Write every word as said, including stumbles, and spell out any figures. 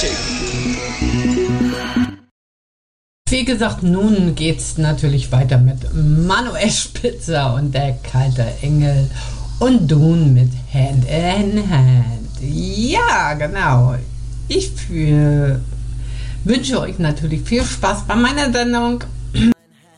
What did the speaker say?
Coaching. Wie gesagt, nun geht's natürlich weiter mit Manuel Spitzer und der kalte Engel und nun mit Hand in Hand. Ja, genau. Ich für, wünsche euch natürlich viel Spaß bei meiner Sendung